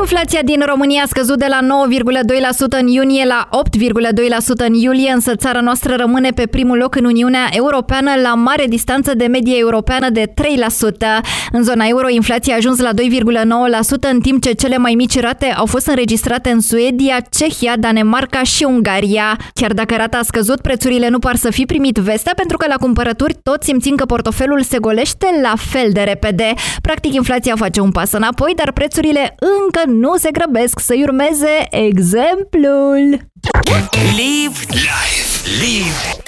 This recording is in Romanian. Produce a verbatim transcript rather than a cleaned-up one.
Inflația din România a scăzut de la nouă virgulă doi la sută în iunie la opt virgulă doi la sută în iulie, însă țara noastră rămâne pe primul loc în Uniunea Europeană la mare distanță de medie europeană de trei la sută. În zona euro, inflația a ajuns la doi virgulă nouă la sută, în timp ce cele mai mici rate au fost înregistrate în Suedia, Cehia, Danemarca și Ungaria. Chiar dacă rata a scăzut, prețurile nu par să fi primit vestea, pentru că la cumpărături toți simțim că portofelul se golește la fel de repede. Practic, inflația face un pas înapoi, dar prețurile încă nu se grăbesc să-i urmeze exemplul. Live, live, live